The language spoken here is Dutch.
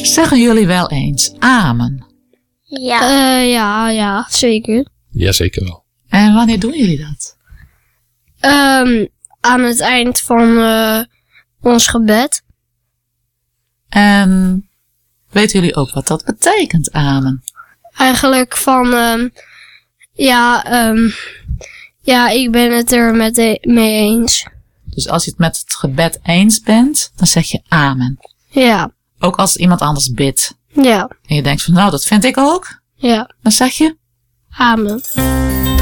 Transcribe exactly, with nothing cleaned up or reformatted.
Zeggen jullie wel eens amen? Ja. Uh, ja, ja, zeker. Ja, zeker wel. En wanneer doen jullie dat? Um, aan het eind van uh, ons gebed. En weten jullie ook wat dat betekent, amen? Eigenlijk van, um, ja, um, ja, ik ben het er met de, mee eens. Dus als je het met het gebed eens bent, dan zeg je amen. Ja. Ook als iemand anders bidt. Ja. En je denkt van, nou, dat vind ik ook. Ja. Dan zeg je amen.